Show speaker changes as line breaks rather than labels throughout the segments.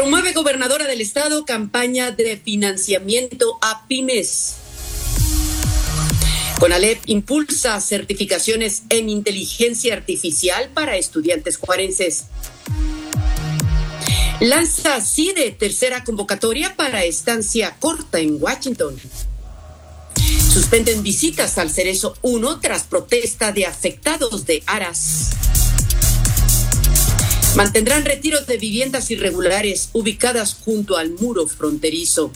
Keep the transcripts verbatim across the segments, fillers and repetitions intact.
Promueve gobernadora del estado campaña de financiamiento a pymes. CONALEP impulsa certificaciones en inteligencia artificial para estudiantes juarenses. Lanza CIDE tercera convocatoria para estancia corta en Washington. Suspenden visitas al Cerezo uno tras protesta de afectados de Aras. Mantendrán retiro de viviendas irregulares ubicadas junto al muro fronterizo.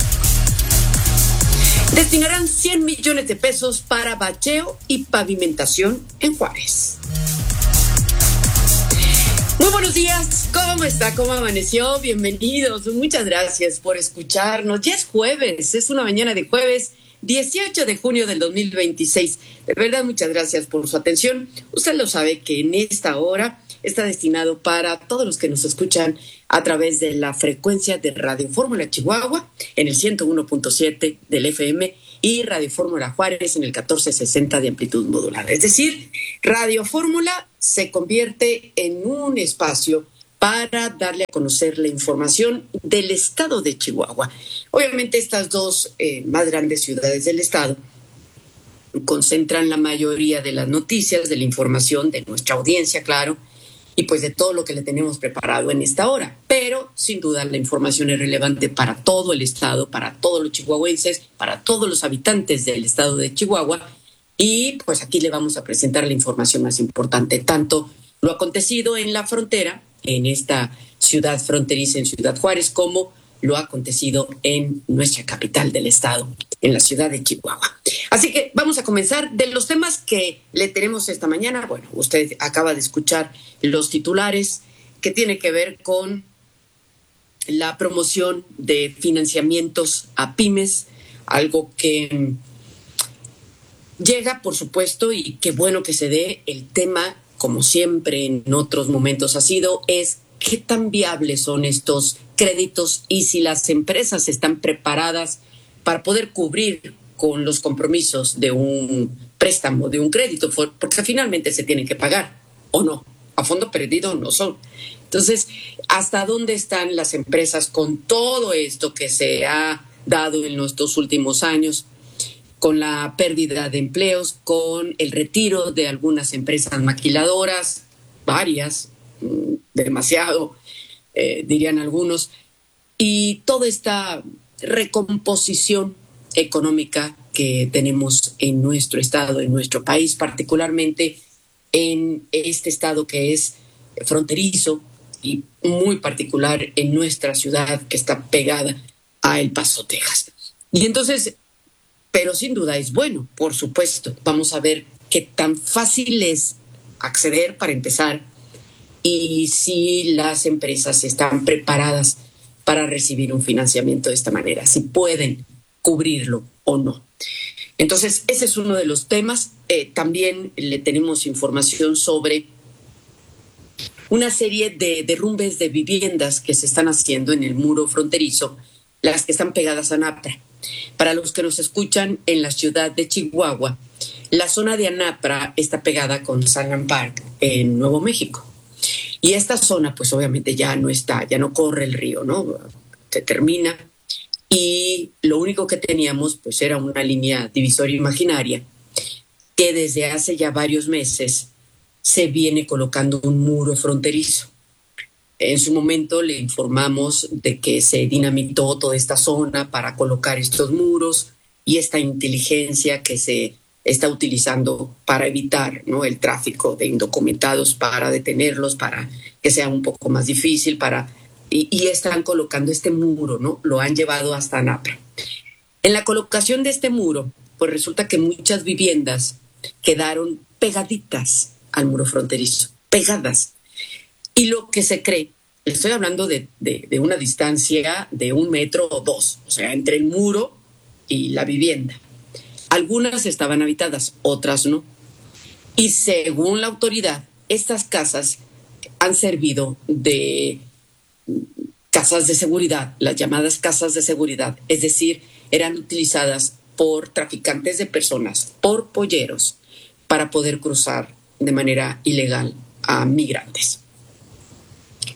Destinarán cien millones de pesos para bacheo y pavimentación en Juárez. Muy buenos días, ¿cómo está? ¿Cómo amaneció? Bienvenidos, muchas gracias por escucharnos. Ya es jueves, es una mañana de jueves, dieciocho de junio del dos mil veintiséis. De verdad, muchas gracias por su atención. Usted lo sabe que en esta hora está destinado para todos los que nos escuchan a través de la frecuencia de Radio Fórmula Chihuahua en el ciento uno punto siete del F M y Radio Fórmula Juárez en el catorce sesenta de amplitud modular. Es decir, Radio Fórmula se convierte en un espacio para darle a conocer la información del estado de Chihuahua. Obviamente estas dos eh, más grandes ciudades del estado concentran la mayoría de las noticias, de la información de nuestra audiencia, claro, y pues de todo lo que le tenemos preparado en esta hora. Pero, sin duda, la información es relevante para todo el estado, para todos los chihuahuenses, para todos los habitantes del estado de Chihuahua. Y pues aquí le vamos a presentar la información más importante, tanto lo acontecido en la frontera, en esta ciudad fronteriza, en Ciudad Juárez, como lo acontecido en nuestra capital del estado, en la ciudad de Chihuahua. Así que vamos a comenzar de los temas que le tenemos esta mañana. Bueno, usted acaba de escuchar los titulares que tiene que ver con la promoción de financiamientos a pymes, algo que llega, por supuesto, y qué bueno que se dé. El tema, como siempre en otros momentos ha sido, es qué tan viables son estos créditos y si las empresas están preparadas para poder cubrir con los compromisos de un préstamo, de un crédito, porque finalmente se tienen que pagar, ¿o no? A fondo perdido no son. Entonces, ¿hasta dónde están las empresas con todo esto que se ha dado en estos últimos años, con la pérdida de empleos, con el retiro de algunas empresas maquiladoras, varias, demasiado, eh, dirían algunos, y toda esta recomposición económica que tenemos en nuestro estado, en nuestro país, particularmente en este estado que es fronterizo y muy particular en nuestra ciudad que está pegada a El Paso, Texas. Y entonces, pero sin duda es bueno, por supuesto. Vamos a ver qué tan fácil es acceder para empezar y si las empresas están preparadas para recibir un financiamiento de esta manera, si pueden cubrirlo o no. Entonces, ese es uno de los temas. Eh, también le tenemos información sobre una serie de derrumbes de viviendas que se están haciendo en el muro fronterizo, las que están pegadas a Anapra. Para los que nos escuchan en la ciudad de Chihuahua, la zona de Anapra está pegada con Sanland Park en Nuevo México. Y esta zona, pues obviamente ya no está, ya no corre el río, ¿no? Se termina. Y lo único que teníamos, pues era una línea divisoria imaginaria que desde hace ya varios meses se viene colocando un muro fronterizo. En su momento le informamos de que se dinamitó toda esta zona para colocar estos muros y esta inteligencia que se está utilizando para evitar, ¿no?, el tráfico de indocumentados, para detenerlos, para que sea un poco más difícil, para y, y están colocando este muro, ¿no? Lo han llevado hasta Anapra. En la colocación de este muro, pues resulta que muchas viviendas quedaron pegaditas al muro fronterizo, pegadas. Y lo que se cree, estoy hablando de, de, de una distancia de un metro o dos, o sea, entre el muro y la vivienda. Algunas estaban habitadas, otras no. Y según la autoridad, estas casas han servido de casas de seguridad, las llamadas casas de seguridad, es decir, eran utilizadas por traficantes de personas, por polleros, para poder cruzar de manera ilegal a migrantes.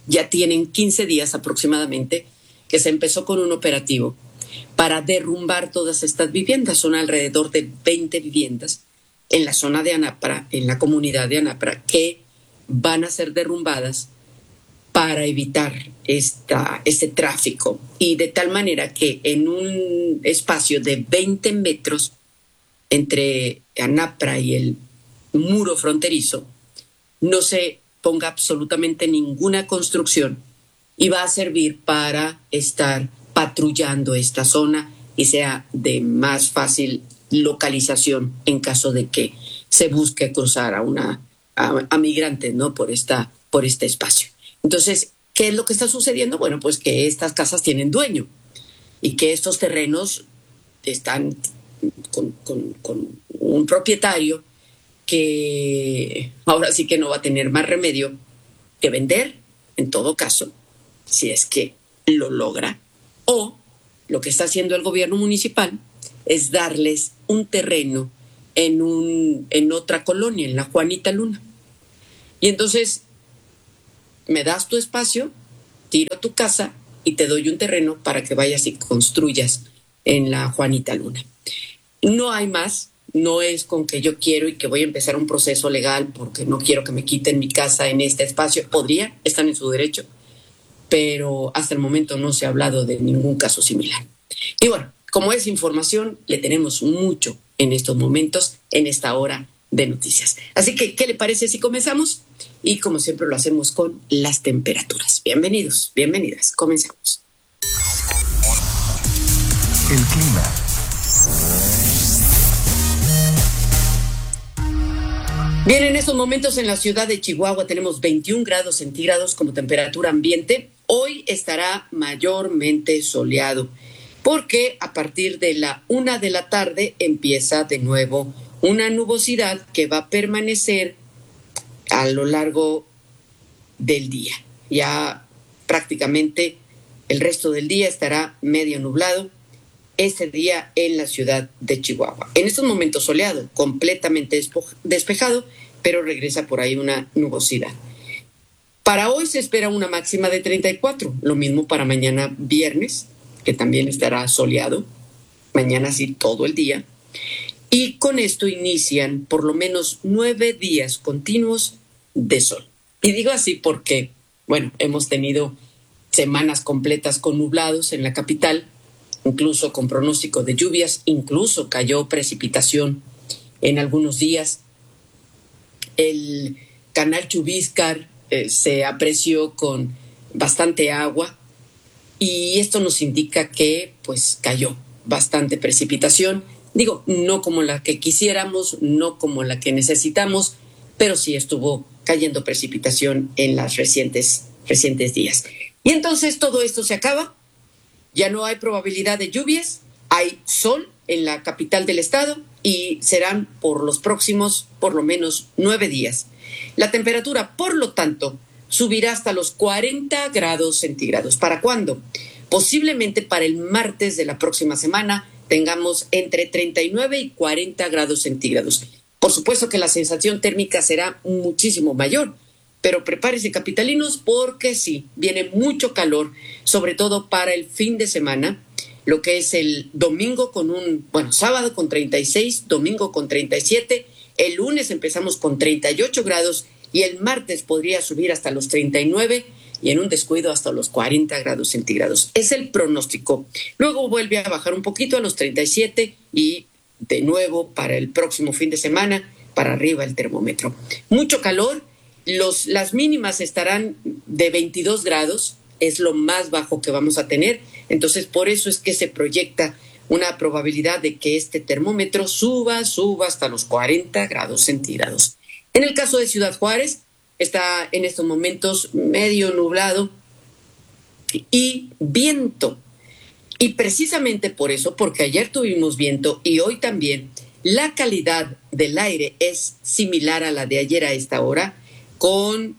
Ya tienen quince días aproximadamente que se empezó con un operativo para derrumbar todas estas viviendas. Son alrededor de veinte viviendas en la zona de Anapra, en la comunidad de Anapra, que van a ser derrumbadas para evitar esta, este tráfico. Y de tal manera que en un espacio de veinte metros entre Anapra y el muro fronterizo no se ponga absolutamente ninguna construcción, y va a servir para estar patrullando esta zona y sea de más fácil localización en caso de que se busque cruzar a una a, a migrantes, ¿no? por esta por este espacio. Entonces, ¿qué es lo que está sucediendo? Bueno, pues que estas casas tienen dueño y que estos terrenos están con, con, con un propietario que ahora sí que no va a tener más remedio que vender, en todo caso, si es que lo logra, o lo que está haciendo el gobierno municipal es darles un terreno en, un, en otra colonia, en la Juanita Luna. Y entonces me das tu espacio, tiro tu casa y te doy un terreno para que vayas y construyas en la Juanita Luna. No hay más, no es con que yo quiero y que voy a empezar un proceso legal porque no quiero que me quiten mi casa en este espacio. Podría, están en su derecho, pero hasta el momento no se ha hablado de ningún caso similar. Y bueno, como es información, le tenemos mucho en estos momentos, en esta hora de noticias. Así que, ¿qué le parece si comenzamos? Y como siempre lo hacemos con las temperaturas. Bienvenidos, bienvenidas, comenzamos.
El clima.
Bien, en estos momentos en la ciudad de Chihuahua tenemos veintiún grados centígrados como temperatura ambiente. Hoy estará mayormente soleado porque a partir de la una de la tarde empieza de nuevo una nubosidad que va a permanecer a lo largo del día. Ya prácticamente el resto del día estará medio nublado. Este día en la ciudad de Chihuahua. En estos momentos soleado, completamente despejado, pero regresa por ahí una nubosidad. Para hoy se espera una máxima de treinta y cuatro, lo mismo para mañana viernes, que también estará soleado, mañana sí todo el día. Y con esto inician por lo menos nueve días continuos de sol. Y digo así porque, bueno, hemos tenido semanas completas con nublados en la capital, incluso con pronóstico de lluvias, incluso cayó precipitación en algunos días. El canal Chubíscar eh, se apreció con bastante agua y esto nos indica que pues cayó bastante precipitación. Digo, no como la que quisiéramos, no como la que necesitamos, pero sí estuvo cayendo precipitación en los recientes, recientes días. Y entonces todo esto se acaba. Ya no hay probabilidad de lluvias, hay sol en la capital del estado y serán por los próximos por lo menos nueve días. La temperatura, por lo tanto, subirá hasta los cuarenta grados centígrados. ¿Para cuándo? Posiblemente para el martes de la próxima semana tengamos entre treinta y nueve y cuarenta grados centígrados. Por supuesto que la sensación térmica será muchísimo mayor, pero prepárese, capitalinos, porque sí, viene mucho calor, sobre todo para el fin de semana, lo que es el domingo con un, bueno, sábado con treinta y seis, domingo con treinta y siete, el lunes empezamos con treinta y ocho grados y el martes podría subir hasta los treinta y nueve y en un descuido hasta los cuarenta grados centígrados. Es el pronóstico. Luego vuelve a bajar un poquito a los treinta y siete y de nuevo para el próximo fin de semana, para arriba el termómetro. Mucho calor. Los, las mínimas estarán de veintidós grados, es lo más bajo que vamos a tener. Entonces, por eso es que se proyecta una probabilidad de que este termómetro suba, suba hasta los cuarenta grados centígrados. En el caso de Ciudad Juárez, está en estos momentos medio nublado y viento. Y precisamente por eso, porque ayer tuvimos viento y hoy también, la calidad del aire es similar a la de ayer a esta hora, con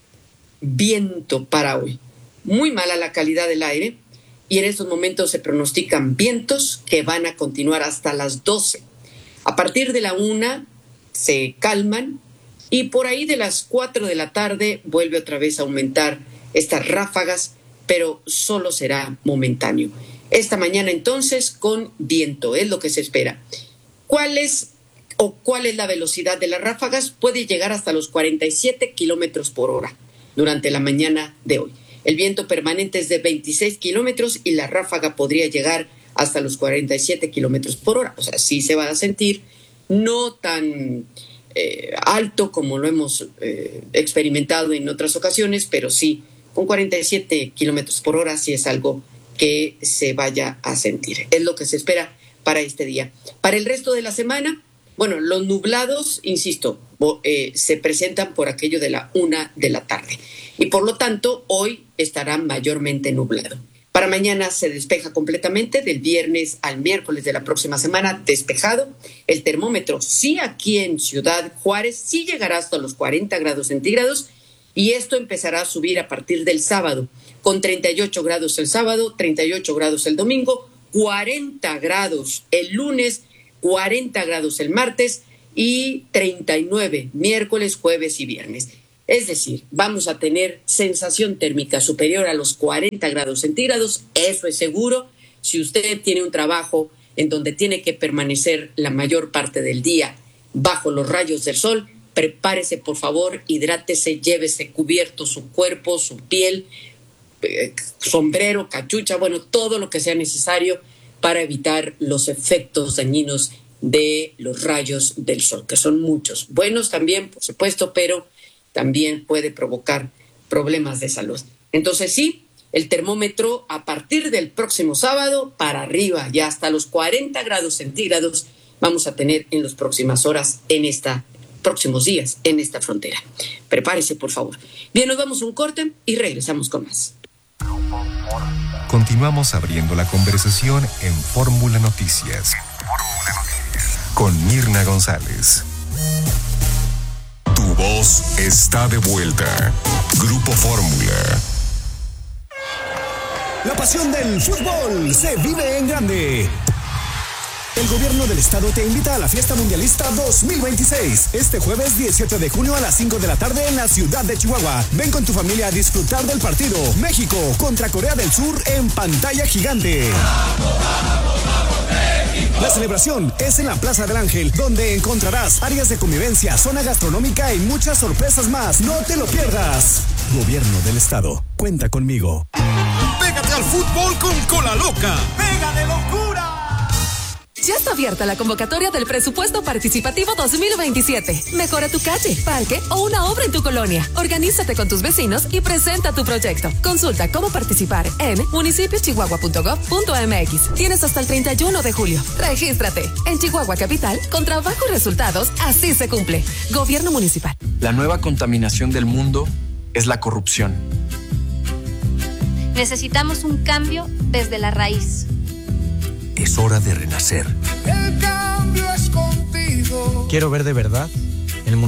viento para hoy. Muy mala la calidad del aire y en estos momentos se pronostican vientos que van a continuar hasta las doce. A partir de la una se calman y por ahí de las cuatro de la tarde vuelve otra vez a aumentar estas ráfagas, pero solo será momentáneo. Esta mañana entonces con viento es lo que se espera. ¿Cuál es o cuál es la velocidad de las ráfagas? Puede llegar hasta los cuarenta y siete kilómetros por hora durante la mañana de hoy. El viento permanente es de veintiséis kilómetros y la ráfaga podría llegar hasta los cuarenta y siete kilómetros por hora. O sea, sí se va a sentir, no tan eh, alto como lo hemos eh, experimentado en otras ocasiones, pero sí, con cuarenta y siete kilómetros por hora sí es algo que se vaya a sentir. Es lo que se espera para este día. Para el resto de la semana, bueno, los nublados, insisto, eh, se presentan por aquello de la una de la tarde. Y por lo tanto, hoy estará mayormente nublado. Para mañana se despeja completamente, del viernes al miércoles de la próxima semana, despejado. El termómetro, sí aquí en Ciudad Juárez, sí llegará hasta los cuarenta grados centígrados, y esto empezará a subir a partir del sábado, con treinta y ocho grados el sábado, treinta y ocho grados el domingo, cuarenta grados el lunes, cuarenta grados el martes y treinta y nueve miércoles, jueves y viernes. Es decir, vamos a tener sensación térmica superior a los cuarenta grados centígrados, eso es seguro. Si usted tiene un trabajo en donde tiene que permanecer la mayor parte del día bajo los rayos del sol, prepárese por favor, hidrátese, llévese cubierto su cuerpo, su piel, eh, sombrero, cachucha, bueno, todo lo que sea necesario para evitar los efectos dañinos de los rayos del sol, que son muchos. Buenos también, por supuesto, pero también puede provocar problemas de salud. Entonces sí, el termómetro a partir del próximo sábado para arriba, ya hasta los cuarenta grados centígrados vamos a tener en las próximas horas, en esta, próximos días, en esta frontera. Prepárese, por favor. Bien, nos vamos a un corte y regresamos con más.
Continuamos abriendo la conversación en Fórmula Noticias con Mirna González. Tu voz está de vuelta. Grupo Fórmula.
La pasión del fútbol se vive en grande. El gobierno del estado te invita a la Fiesta Mundialista dos mil veintiséis. Este jueves diecisiete de junio a las cinco de la tarde en la ciudad de Chihuahua. Ven con tu familia a disfrutar del partido México contra Corea del Sur en pantalla gigante. ¡Vamos, vamos, vamos, México! La celebración es en la Plaza del Ángel, donde encontrarás áreas de convivencia, zona gastronómica y muchas sorpresas más. No te lo pierdas. Gobierno del estado. Cuenta conmigo.
Pégate al fútbol con Cola Loca.
¡Pega de locura!
Ya está abierta la convocatoria del Presupuesto Participativo dos mil veintisiete. Mejora tu calle, parque o una obra en tu colonia. Organízate con tus vecinos y presenta tu proyecto. Consulta cómo participar en municipio chihuahua punto gov punto m x. Tienes hasta el treinta y uno de julio. Regístrate. En Chihuahua Capital, con trabajo y resultados, así se cumple. Gobierno municipal.
La nueva contaminación del mundo es la corrupción.
Necesitamos un cambio desde la raíz.
Es hora de renacer.
El cambio es contigo.
Quiero ver de verdad